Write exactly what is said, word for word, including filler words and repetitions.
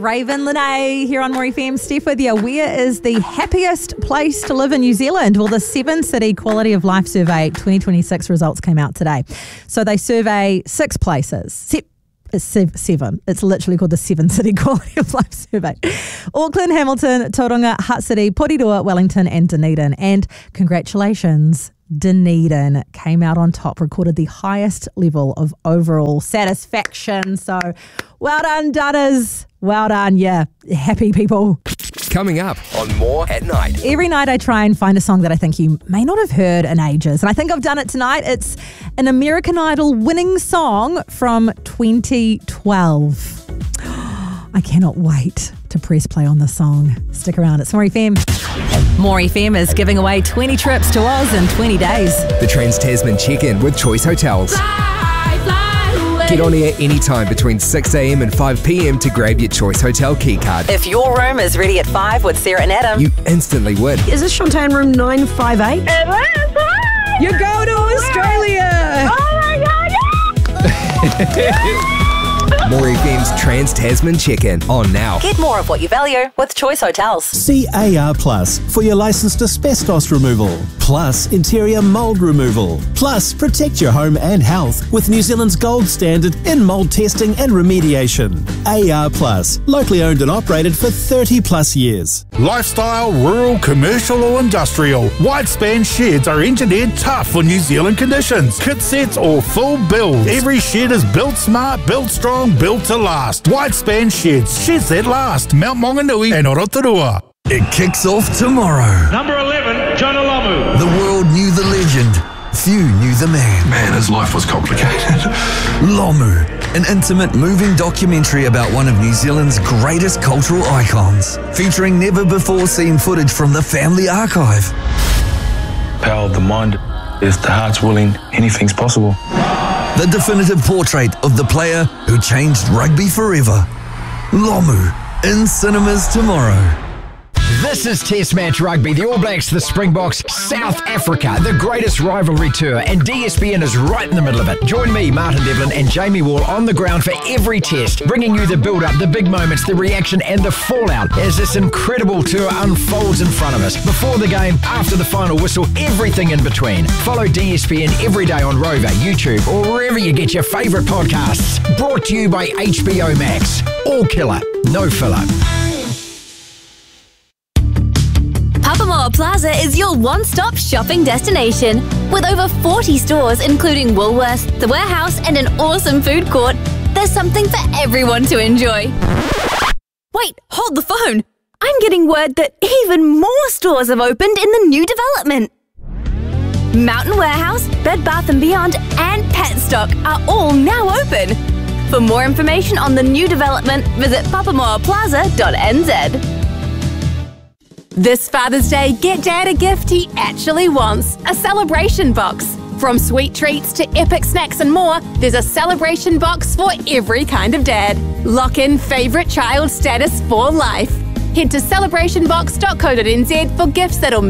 Raven Lene here on More F M. Steph with you. Where is the happiest place to live in New Zealand? Well, the Seven City Quality of Life Survey twenty twenty-six results came out today. So they survey six places. Se- it's seven. It's literally called the Seven City Quality of Life Survey. Auckland, Hamilton, Tauranga, Hutt City, Porirua, Wellington and Dunedin. And congratulations, Dunedin came out on top, recorded the highest level of overall satisfaction. So well done, Dunners. Well done, yeah. Happy people. Coming up on More at Night. Every night I try and find a song that I think you may not have heard in ages. And I think I've done it tonight. It's an American Idol winning song from twenty twelve. I cannot wait to press play on this song. Stick around. It's More F M. More F M is giving away twenty trips to Oz in twenty days. The Trans-Tasman Check-In with Choice Hotels. Fly, fly away. Get on air anytime between six a.m. and five p.m. to grab your Choice Hotel key card. If your room is ready at five with Sarah and Adam, You instantly win. Is this Shantae room nine five eight? It is. Hi. You go to Australia! Oh my God, yeah. More F M's Trans-Tasman Check-In on now. get more of what you value with Choice Hotels. C A R Plus for your licensed asbestos removal, plus interior mould removal, plus protect your home and health with New Zealand's gold standard in mould testing and remediation. A R Plus, locally owned and operated for thirty plus years. Lifestyle, rural, commercial or industrial. Wide span sheds are engineered tough for New Zealand conditions. Kit sets or full builds. Every shed is built smart, built strong, built to last. Wide span sheds, sheds that last. Mount Maunganui and Orotorua. It kicks off tomorrow. Number eleven, John Alamu. The world knew the legend. Few knew the man. Man, his life was complicated. Lomu, an intimate, moving documentary about one of New Zealand's greatest cultural icons, featuring never-before-seen footage from the family archive. Power of the mind. If the heart's willing, anything's possible. The definitive portrait of the player who changed rugby forever. Lomu, in cinemas tomorrow. This is Test Match Rugby. The All Blacks, the Springboks, South Africa, the greatest rivalry tour, and D S B N is right in the middle of it. Join me, Martin Devlin, and Jamie Wall on the ground for every test, bringing you the build-up, the big moments, the reaction, and the fallout as this incredible tour unfolds in front of us. Before the game, after the final whistle, everything in between. Follow D S B N every day on Rover, YouTube, or wherever you get your favourite podcasts. Brought to you by H B O Max. All killer, no filler. Papamoa Plaza is your one-stop shopping destination. With over forty stores, including Woolworths, The Warehouse, and an awesome food court, there's something for everyone to enjoy. Wait, hold the phone. I'm getting word that even more stores have opened in the new development. Mountain Warehouse, Bed Bath and Beyond, and Petstock are all now open. For more information on the new development, visit papamoa plaza dot n z. This Father's Day, get Dad a gift he actually wants. A celebration box. From sweet treats to epic snacks and more, there's a celebration box for every kind of dad. Lock in favourite child status for life. Head to celebration box dot co dot n z for gifts that'll